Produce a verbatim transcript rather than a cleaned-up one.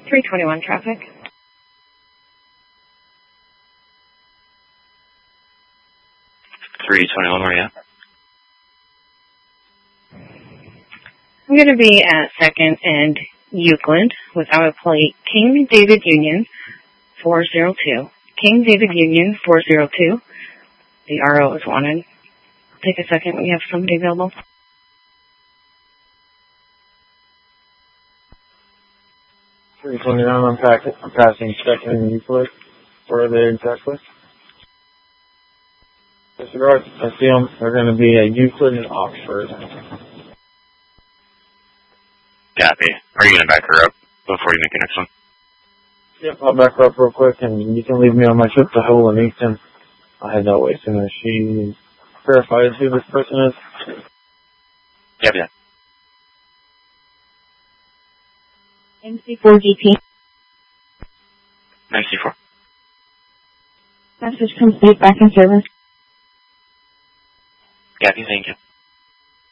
three twenty-one traffic. three twenty-one, where are you at? I'm going to be at second and Euclid with our plate King David Union four zero two. King David Union four zero two. The R O is wanted. Take a second when you have somebody available. three twenty-nine, I'm, pack I'm passing second and Euclid. Where are they exactly? Disregard, I see them. They're going to be at Euclid and Oxford. Copy. Are you going to back her up before you make the next one? Yep, I'll back her up real quick, and you can leave me on my trip to Hull and Easton. I'll head that way as soon as she verifies who this person is. Yep, yeah. M C four G P. M C four. Message complete, back in service. Copy, thank you.